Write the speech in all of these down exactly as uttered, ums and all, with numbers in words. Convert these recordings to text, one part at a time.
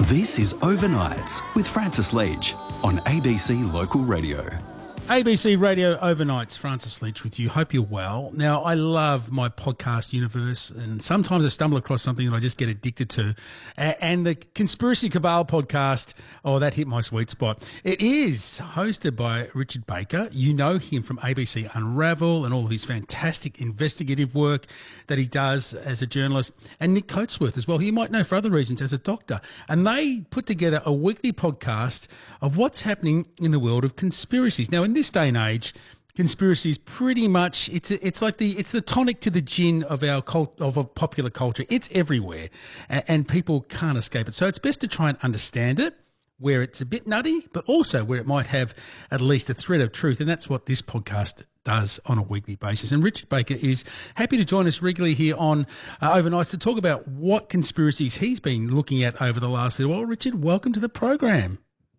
This is Overnights with Francis Leach on A B C Local Radio. A B C Radio Overnights, Francis Leach with you. Hope you're well. Now, I love my podcast universe, and sometimes I stumble across something that I just get addicted to. And the Conspiracy Cabal podcast, oh, that hit my sweet spot. It is hosted by Richard Baker. You know him from A B C Unravel and all of his fantastic investigative work that he does as a journalist, and Nick Coatsworth as well, who you might know for other reasons as a doctor. And they put together a weekly podcast of what's happening in the world of conspiracies. Now, in this day and age, conspiracy is pretty much it's it's like the it's the tonic to the gin of our cult of, of popular culture. It's everywhere, and, and people can't escape it. So it's best to try and understand it where it's a bit nutty, but also where it might have at least a thread of truth, and that's what this podcast does on a weekly basis. And Richard Baker is happy to join us regularly here on uh, Overnights to talk about what conspiracies he's been looking at over the last little while. Richard, welcome to the program.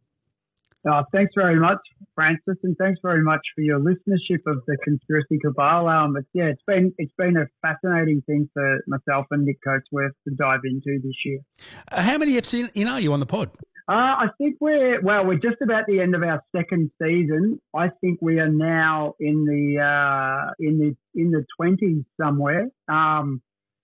Uh, thanks very much, Francis, and thanks very much for your listenership of the Conspiracy Cabal. Um, it's, yeah, it's been it's been a fascinating thing for myself and Nick Coatsworth to dive into this year. Uh, how many episodes in are you on the pod? Uh, I think we're well, we're just about the end of our second season. I think we are now in the uh, in the in the twenties somewhere. Um,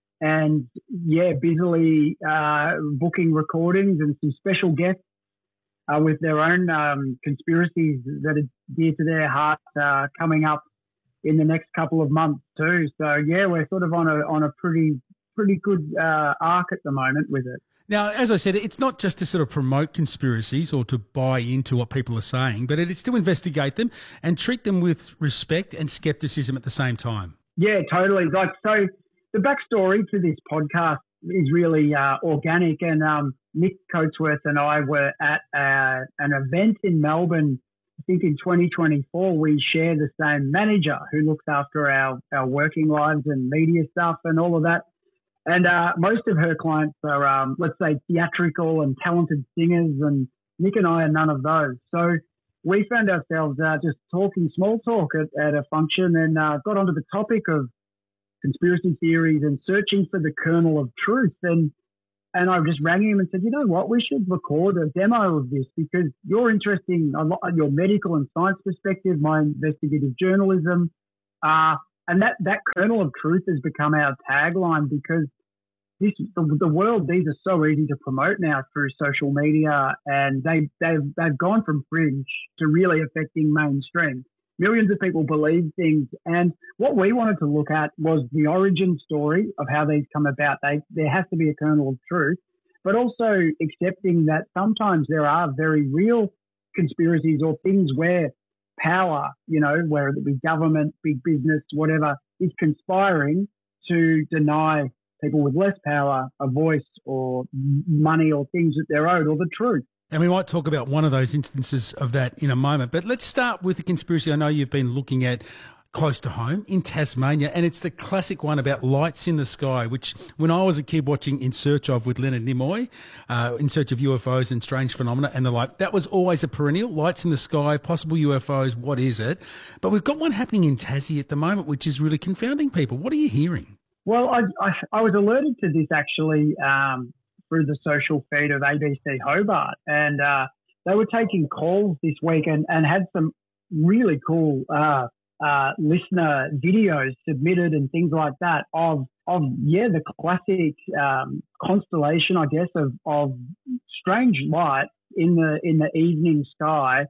and yeah, busily uh, booking recordings and some special guests. Uh, with their own um, conspiracies that are dear to their heart uh, coming up in the next couple of months too. So yeah, we're sort of on a on a pretty pretty good uh, arc at the moment with it. Now, as I said, it's not just to sort of promote conspiracies or to buy into what people are saying, but it's to investigate them and treat them with respect and skepticism at the same time. Yeah, totally. Like so, the backstory to this podcast is really uh, organic, and um, Nick Coatsworth and I were at uh, an event in Melbourne. I think in twenty twenty-four, we share the same manager who looks after our, our working lives and media stuff and all of that. And uh, most of her clients are, um, let's say, theatrical and talented singers, and Nick and I are none of those. So we found ourselves uh, just talking small talk at, at a function and uh, got onto the topic of conspiracy theories and searching for the kernel of truth. And and I just rang him and said, you know what, we should record a demo of this because you're interesting a lot on your medical and science perspective, my investigative journalism. Uh, and that, that kernel of truth has become our tagline because this the, the world, these are so easy to promote now through social media, and they, they've, they've gone from fringe to really affecting mainstream. Millions of people believe things, and what we wanted to look at was the origin story of how these come about. They, there has to be a kernel of truth, but also accepting that sometimes there are very real conspiracies or things where power, you know, whether it be government, big business, whatever, is conspiring to deny people with less power a voice or money or things that they're owed or the truth. And we might talk about one of those instances of that in a moment. But let's start with the conspiracy I know you've been looking at close to home in Tasmania, and it's the classic one about lights in the sky, which when I was a kid watching In Search Of with Leonard Nimoy, uh, In Search of U F Os and Strange Phenomena and the like, that was always a perennial, lights in the sky, possible U F Os, what is it? But we've got one happening in Tassie at the moment, which is really confounding people. What are you hearing? Well, I, I, I was alerted to this actually um, through the social feed of A B C Hobart, and uh, they were taking calls this week and, and had some really cool uh, uh, listener videos submitted and things like that of, of yeah, the classic um, constellation, I guess, of, of strange light in the in the evening sky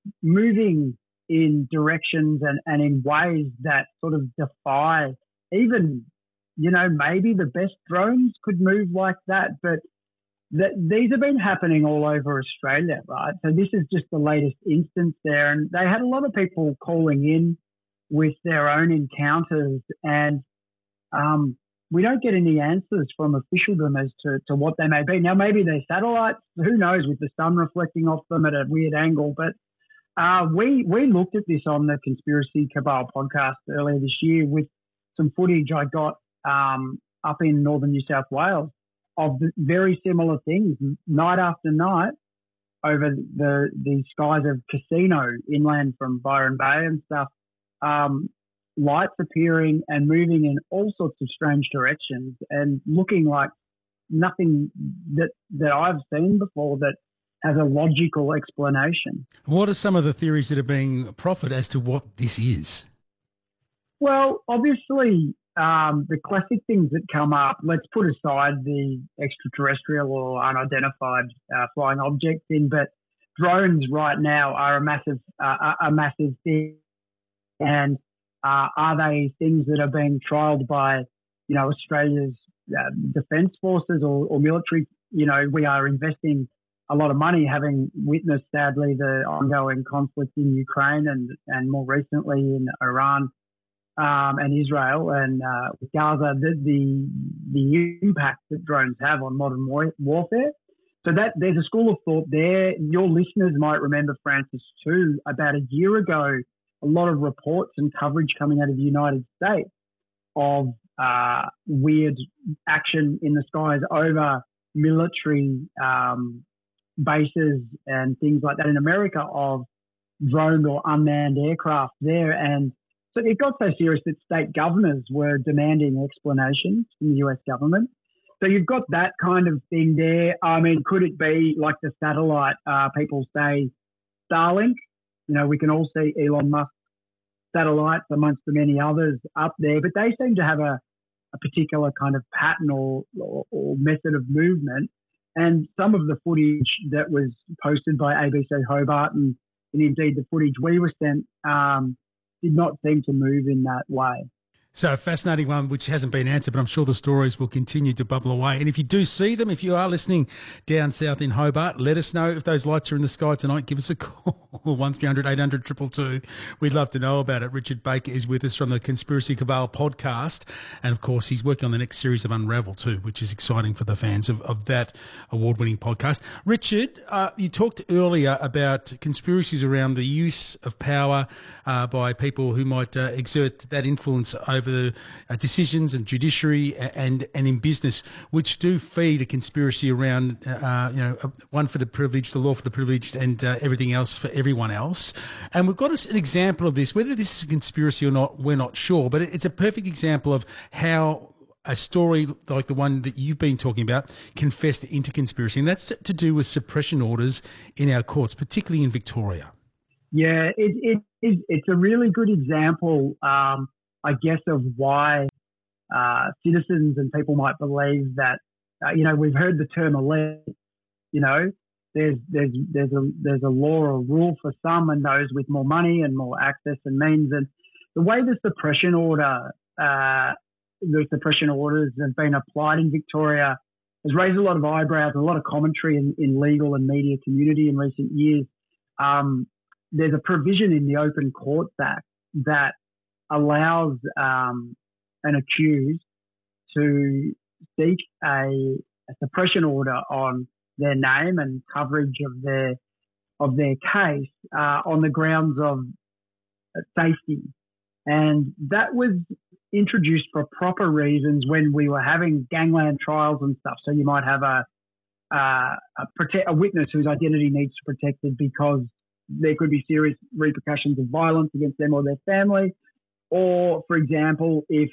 moving in directions and, and in ways that sort of defy even, you know, maybe the best drones could move like that, but that these have been happening all over Australia, right? So this is just the latest instance there. And they had a lot of people calling in with their own encounters, and um, we don't get any answers from officialdom as to, to what they may be. Now, maybe they're satellites, who knows, with the sun reflecting off them at a weird angle. But uh, we, we looked at this on the Conspiracy Cabal podcast earlier this year with some footage I got um, up in northern New South Wales of the very similar things, night after night, over the the skies of Casino, inland from Byron Bay and stuff, um, lights appearing and moving in all sorts of strange directions and looking like nothing that that I've seen before that has a logical explanation. What are some of the theories that are being proffered as to what this is? Well, obviously, um, the classic things that come up, let's put aside the extraterrestrial or unidentified uh, flying object thing, but drones right now are a massive, uh, a massive thing. And uh, are they things that are being trialled by, you know, Australia's uh, defence forces or, or military? You know, we are investing a lot of money, having witnessed, sadly, the ongoing conflict in Ukraine and, and more recently in Iran. Um, and Israel and uh, Gaza, the, the the impact that drones have on modern war- warfare. So that there's a school of thought there. Your listeners might remember, Francis, too, about a year ago, a lot of reports and coverage coming out of the United States of uh, weird action in the skies over military um, bases and things like that in America of droned or unmanned aircraft there. And so it got so serious that state governors were demanding explanations from the U S government. So you've got that kind of thing there. I mean, could it be like the satellite? Uh, people say Starlink. You know, we can all see Elon Musk satellites amongst the many others up there, but they seem to have a, a particular kind of pattern or, or, or method of movement. And some of the footage that was posted by A B C Hobart and, and indeed the footage we were sent, um, did not seem to move in that way. So a fascinating one which hasn't been answered, but I'm sure the stories will continue to bubble away. And if you do see them, if you are listening down south in Hobart, let us know if those lights are in the sky tonight. Give us a call, one three hundred eight hundred two two two. We'd love to know about it. Richard Baker is with us from the Conspiracy Cabal podcast. And, of course, he's working on the next series of Unravel too, which is exciting for the fans of, of that award-winning podcast. Richard, uh, you talked earlier about conspiracies around the use of power uh, by people who might uh, exert that influence over the uh, decisions and judiciary and and in business, which do feed a conspiracy around, uh, you know, one for the privileged, the law for the privileged, and uh, everything else for everyone else. And we've got us an example of this. Whether this is a conspiracy or not, we're not sure, but it's a perfect example of how a story like the one that you've been talking about can fester into conspiracy, and that's to do with suppression orders in our courts, particularly in Victoria. Yeah, it, it, it, it's a really good example, um, I guess, of why uh, citizens and people might believe that, uh, you know, we've heard the term elite, you know, there's there's there's a there's a law or a rule for some and those with more money and more access and means. And the way the suppression order, uh, the suppression orders have been applied in Victoria has raised a lot of eyebrows and a lot of commentary in, in legal and media community in recent years. Um, there's a provision in the Open Courts Act that allows um, an accused to seek a, a suppression order on their name and coverage of their of their case uh, on the grounds of safety, and that was introduced for proper reasons when we were having gangland trials and stuff. So you might have a uh, a, prote- a witness whose identity needs to be protected because there could be serious repercussions of violence against them or their family. Or, for example, if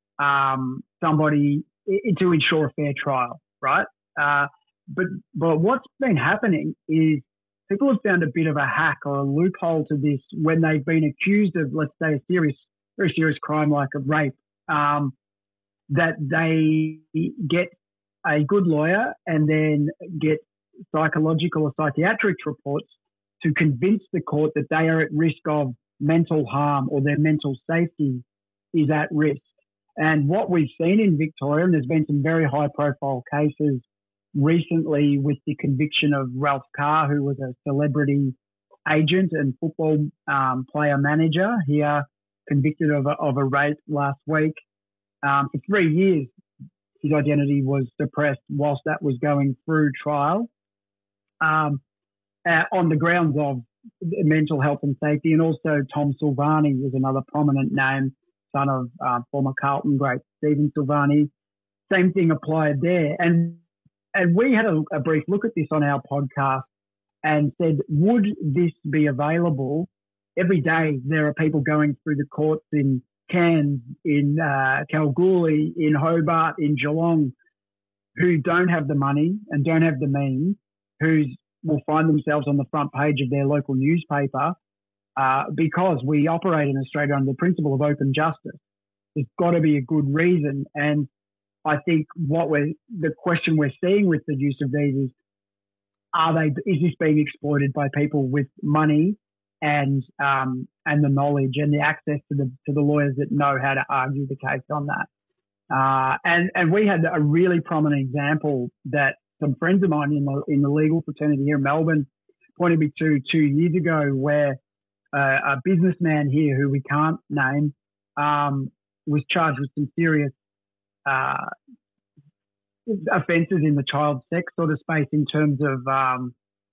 um, somebody, to ensure a fair trial, right? Uh, but but what's been happening is people have found a bit of a hack or a loophole to this when they've been accused of, let's say, a serious, very serious crime like a rape, um, that they get a good lawyer and then get psychological or psychiatric reports to convince the court that they are at risk of mental harm or their mental safety is at risk. And what we've seen in Victoria, and there's been some very high-profile cases recently with the conviction of Ralph Carr, who was a celebrity agent and football um, player manager here, convicted of a, of a rape last week. Um, for three years, his identity was suppressed whilst that was going through trial um, uh, on the grounds of mental health and safety. And also Tom Silvani was another prominent name, son of uh, former Carlton great Stephen Silvani. Same thing applied there. And and we had a, a brief look at this on our podcast and said, would this be available? Every day there are people going through the courts in Cairns, in uh, Kalgoorlie, in Hobart, in Geelong, who don't have the money and don't have the means, who will find themselves on the front page of their local newspaper uh, because we operate in Australia under the principle of open justice. There's got to be a good reason. And I think what we're, the question we're seeing with the use of these is, are they, is this being exploited by people with money and, um, and the knowledge and the access to the, to the lawyers that know how to argue the case on that? Uh, and, and we had a really prominent example that some friends of mine in the, in the legal fraternity here in Melbourne pointed me to two years ago, where uh, a businessman here who we can't name, um, was charged with some serious, uh, offences in the child sex sort of space in terms of, um,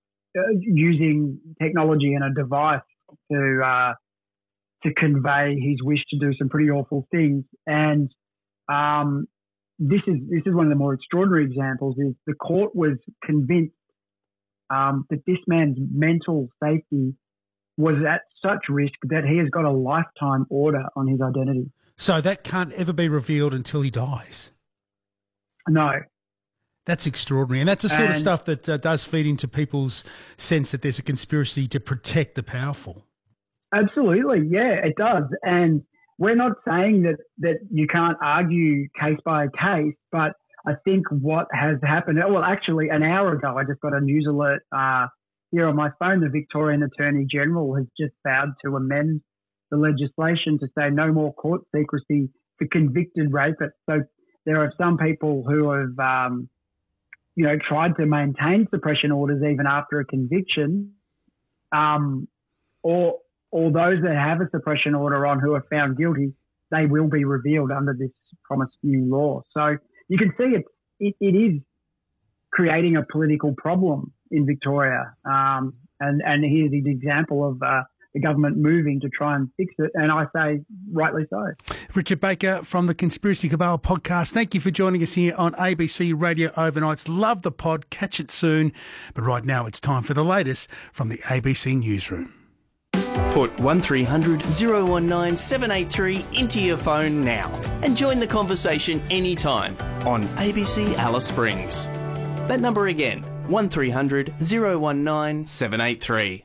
using technology and a device to, uh, to convey his wish to do some pretty awful things. And, um, this is, this is one of the more extraordinary examples. Is the court was convinced, um, that this man's mental safety was at such risk that he has got a lifetime order on his identity. So that can't ever be revealed until he dies? No. That's extraordinary. And that's the sort and, of stuff that uh, does feed into people's sense that there's a conspiracy to protect the powerful. Absolutely. Yeah, it does. And we're not saying that, that you can't argue case by case, but I think what has happened, well, actually an hour ago, I just got a news alert uh, here on my phone. The Victorian Attorney General has just vowed to amend the legislation to say no more court secrecy for convicted rapists. So there are some people who have, um, you know, tried to maintain suppression orders even after a conviction, um, or or those that have a suppression order on who are found guilty, they will be revealed under this promised new law. So you can see it, it, it is creating a political problem in Victoria. Um, and, and here's an example of uh, the government moving to try and fix it. And I say rightly so. Richard Baker from the Conspiracy Cabal podcast. Thank you for joining us here on A B C Radio Overnights. Love the pod. Catch it soon. But right now it's time for the latest from the A B C Newsroom. Put one three hundred, oh one nine, seven eight three into your phone now and join the conversation anytime on A B C Alice Springs. That number again, one three hundred, oh one nine, seven eight three.